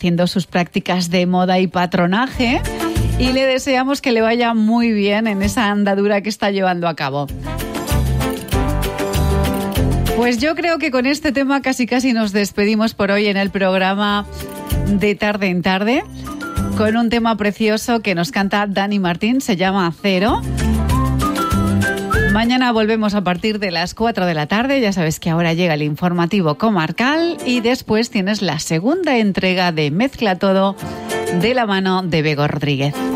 haciendo sus prácticas de moda y patronaje y le deseamos que le vaya muy bien en esa andadura que está llevando a cabo. Pues yo creo que con este tema casi nos despedimos por hoy en el programa de Tarde en Tarde, con un tema precioso que nos canta Dani Martín, se llama Cero. Mañana volvemos a partir de las 4 de la tarde, ya sabes que ahora llega el informativo comarcal y después tienes la segunda entrega de Mezcla Todo de la mano de Bego Rodríguez.